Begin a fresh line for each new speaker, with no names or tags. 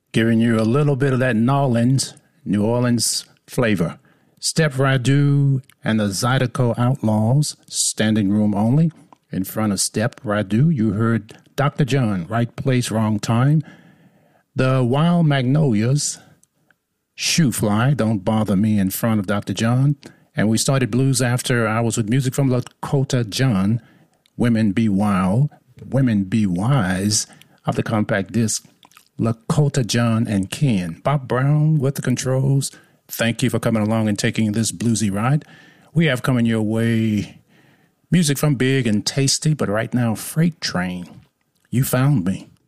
giving you a little bit of that New Orleans flavor. Step Radu and the Zydeco Outlaws, standing room only. In front of Step Radu, you heard Dr. John, Right Place, Wrong Time. The Wild Magnolias, Shoe Fly, Don't Bother Me, in front of Dr. John. And we started Blues After Hours with music from Lakota John, Women Be Wild, Women Be Wise, of the compact disc, Lakota John and Ken. Bob Brown with the controls. Thank you for coming along and taking this bluesy ride. We have coming your way music from Big and Tasty, but right now, Freight Train, You Found Me.